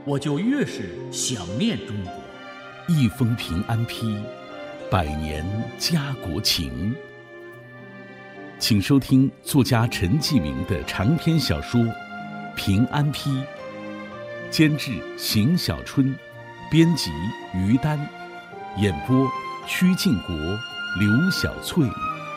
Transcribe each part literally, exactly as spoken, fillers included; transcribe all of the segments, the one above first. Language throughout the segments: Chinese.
我就越是想念中国。 一封平安批，百年家国情。请收听作家陈继明的长篇小说《平安批》，监制邢小春，编辑于丹，演播曲靖国、刘小翠。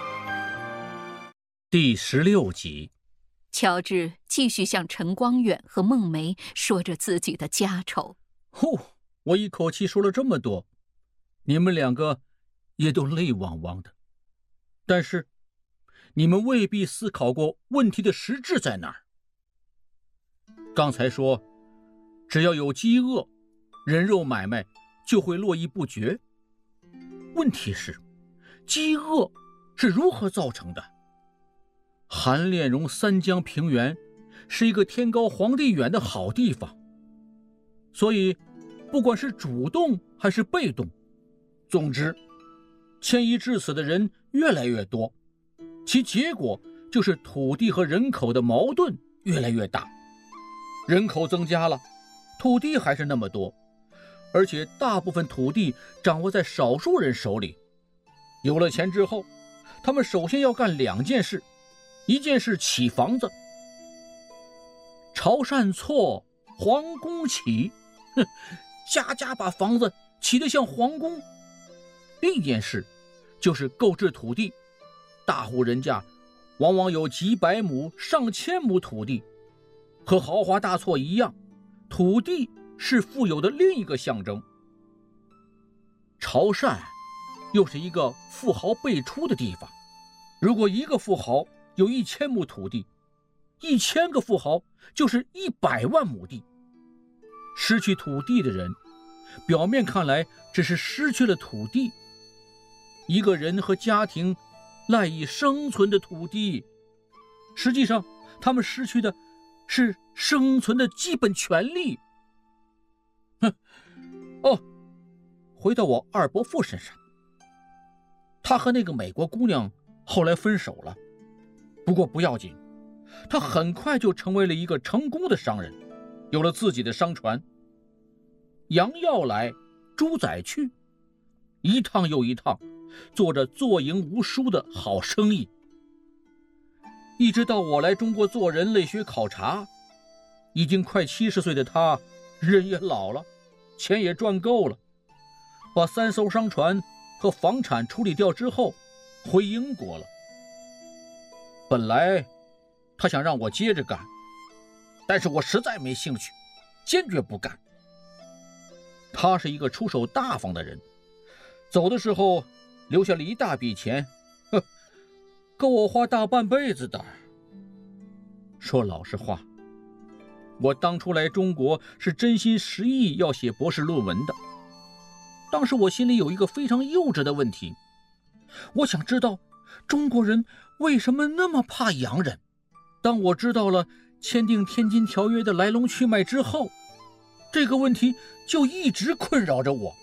第十六集。 乔治继续向陈光远和孟梅说着自己的家丑。 呼，我一口气说了这么多，你们两个也都泪汪汪的。但是你们未必思考过问题的实质在哪儿。刚才说只要有饥饿，人肉买卖就会络绎不绝。问题是饥饿是如何造成的？韩恋荣三江平原是一个天高皇帝远的好地方，所以不管是主动还是被动，总之迁移至此的人越来越多，其结果就是土地和人口的矛盾越来越大。人口增加了，土地还是那么多，而且大部分土地掌握在少数人手里。有了钱之后，他们首先要干两件事，一件是起房子，潮汕错，皇宫起，哼，家家把房子起得像皇宫。另一件事就是购置土地，大户人家往往有几百亩、上千亩土地，和豪华大错一样，土地是富有的另一个象征。潮汕又是一个富豪辈出的地方，如果一个富豪有一千亩土地，一千个富豪就是一百万亩地。失去土地的人，表面看来只是失去了土地，一个人和家庭赖以生存的土地，实际上他们失去的是生存的基本权利。哼，哦，回到我二伯父身上，他和那个美国姑娘后来分手了。不过不要紧，他很快就成为了一个成功的商人，有了自己的商船。洋药来，猪仔去，一趟又一趟，做着做赢无输的好生意。一直到我来中国做人类学考察，已经快七十岁的他，人也老了，钱也赚够了，把三艘商船和房产处理掉之后，回英国了。本来他想让我接着干，但是我实在没兴趣，坚决不干。他是一个出手大方的人，走的时候留下了一大笔钱，呵，够我花大半辈子的。说老实话，我当初来中国是真心实意要写博士论文的。当时我心里有一个非常幼稚的问题，我想知道中国人为什么那么怕洋人。当我知道了签订天津条约的来龙去脉之后，这个问题就一直困扰着我。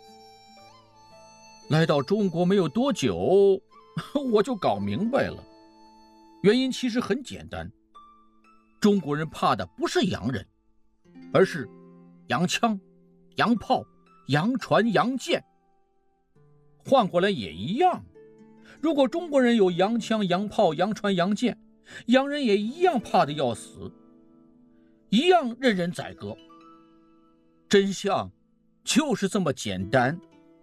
来到中国没有多久，我就搞明白了，原因其实很简单，中国人怕的不是洋人，而是洋枪、洋炮、洋船、洋舰。换过来也一样，如果中国人有洋枪、洋炮、洋船、洋舰，洋人也一样怕得要死，一样任人宰割。真相就是这么简单。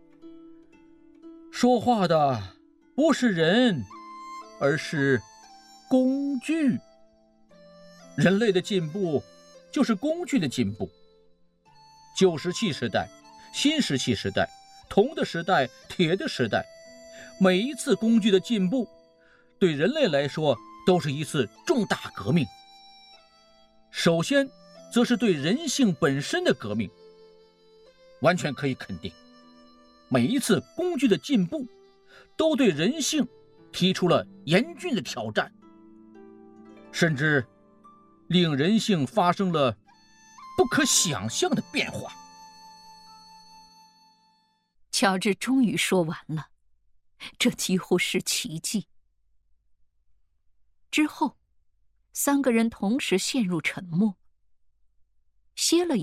说话的不是人，而是工具。人类的进步就是工具的进步。旧石器时代、新石器时代、铜的时代、铁的时代，每一次工具的进步，对人类来说都是一次重大革命。首先则是对人性本身的革命。完全可以肯定，每一次工具的进步都对人性提出了严峻的挑战，甚至令人性发生了不可想象的变化。 乔治终于说完了，这几乎是奇迹。之后，三个人同时陷入沉默。歇了一